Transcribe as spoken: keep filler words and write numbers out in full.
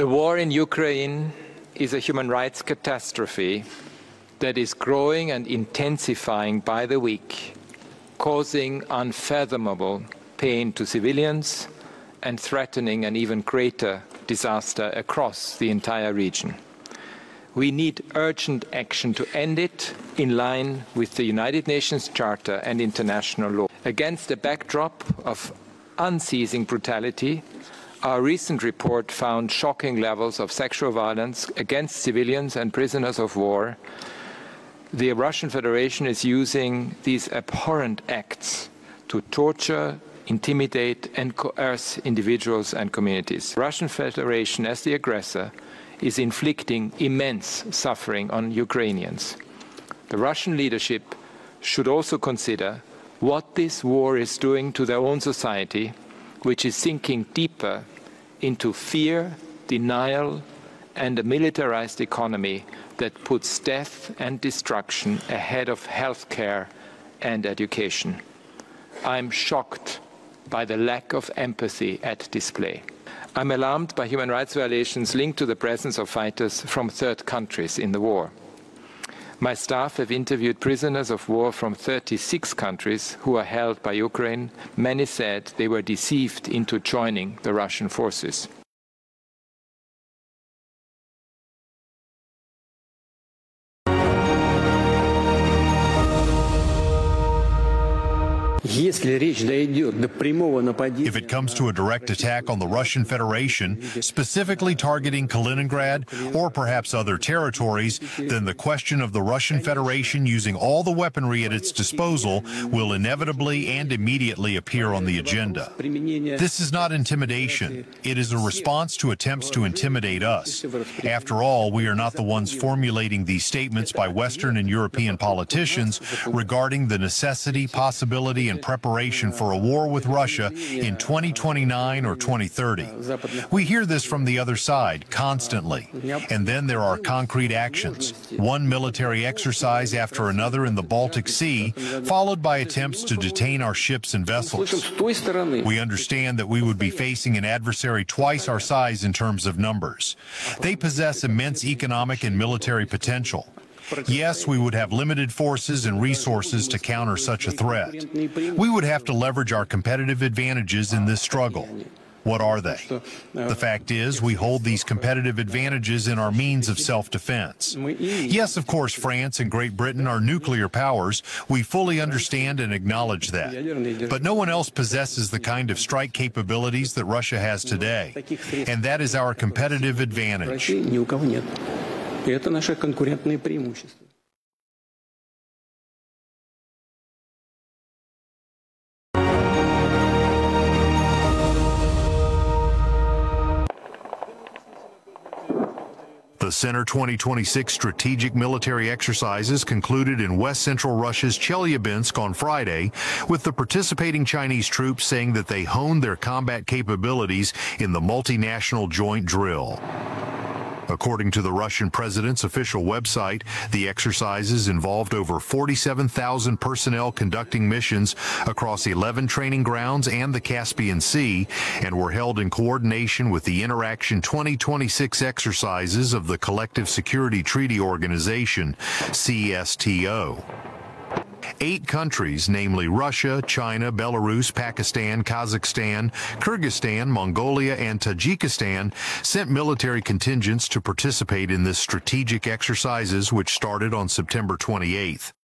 The war in Ukraine is a human rights catastrophe that is growing and intensifying by the week, causing unfathomable pain to civilians and threatening an even greater disaster across the entire region. We need urgent action to end it in line with the United Nations Charter and international law. Against a backdrop of unceasing brutality, our recent report found shocking levels of sexual violence against civilians and prisoners of war. The Russian Federation is using these abhorrent acts to torture, intimidate and coerce individuals and communities. The Russian Federation, as the aggressor, is inflicting immense suffering on Ukrainians. The Russian leadership should also consider what this war is doing to their own society, which is sinking deeper into fear, denial, and a militarized economy that puts death and destruction ahead of healthcare and education. I'm shocked by the lack of empathy at display. I'm alarmed by human rights violations linked to the presence of fighters from third countries in the war. My staff have interviewed prisoners of war from thirty-six countries who are held by Ukraine. Many said they were deceived into joining the Russian forces. If it comes to a direct attack on the Russian Federation, specifically targeting Kaliningrad or perhaps other territories, then the question of the Russian Federation using all the weaponry at its disposal will inevitably and immediately appear on the agenda. This is not intimidation. It is a response to attempts to intimidate us. After all, we are not the ones formulating these statements by Western and European politicians regarding the necessity, possibility, and preparation for a war with Russia in twenty twenty-nine or twenty thirty. We hear this from the other side constantly. And then there are concrete actions. One military exercise after another in the Baltic Sea, followed by attempts to detain our ships and vessels. We understand that we would be facing an adversary twice our size in terms of numbers. They possess immense economic and military potential. Yes, we would have limited forces and resources to counter such a threat. We would have to leverage our competitive advantages in this struggle. What are they? The fact is, we hold these competitive advantages in our means of self-defense. Yes, of course, France and Great Britain are nuclear powers. We fully understand and acknowledge that. But no one else possesses the kind of strike capabilities that Russia has today. And that is our competitive advantage. И это наше конкурентное преимущество. The Center twenty twenty-six strategic military exercises concluded in west-central Russia's Chelyabinsk on Friday, with the participating Chinese troops saying that they honed their combat capabilities in the multinational joint drill. According to the Russian president's official website, the exercises involved over forty-seven thousand personnel conducting missions across eleven training grounds and the Caspian Sea, and were held in coordination with the Interaction twenty twenty-six exercises of the Collective Security Treaty Organization, C S T O. Eight countries, namely Russia, China, Belarus, Pakistan, Kazakhstan, Kyrgyzstan, Mongolia, and Tajikistan, sent military contingents to participate in this strategic exercises, which started on September twenty-eighth.